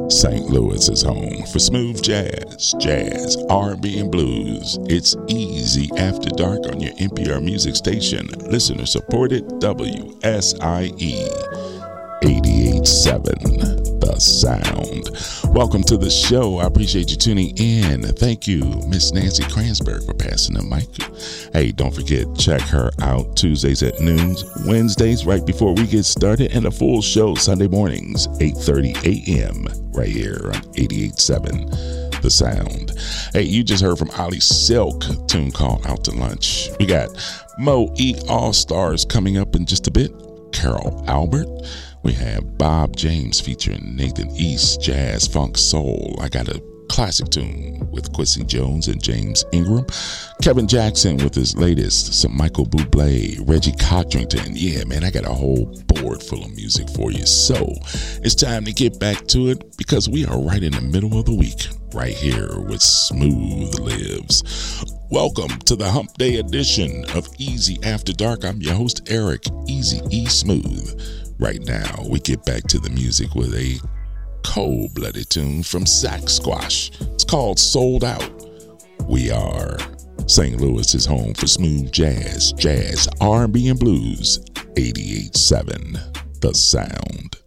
St. Louis is home for smooth jazz, R&B, and blues. It's Easy After Dark on your NPR music station. Listener supported WSIE 88.7, The Sound. Welcome to the show. I appreciate you tuning in. Thank you, Miss Nancy Kransberg, for passing the mic. Hey, don't forget, check her out Tuesdays at noon, Wednesdays right before we get started, and a full show Sunday mornings, 8:30 a.m. right here on 88.7, The Sound. Hey, you just heard from Ali Silk, a tune called Out to Lunch. We got Mo E All-Stars coming up in just a bit. Carol Albert. We have Bob James featuring Nathan East, Jazz, Funk, Soul. I got a classic tune with Quincy Jones and James Ingram. Kevin Jackson with his latest, some Michael Bublé, Reggie Cochrington. Yeah, man, I got a whole board full of music for you. So it's time to get back to it because we are right in the middle of the week, right here with Smooth Lives. Welcome to the Hump Day edition of Easy After Dark. I'm your host, Eric Easy E Smooth. Right now, we get back to the music with a cold-blooded tune from Sack Squash. It's called Sold Out. We are St. Louis's home for smooth jazz, R&B, and blues. 88.7, The Sound.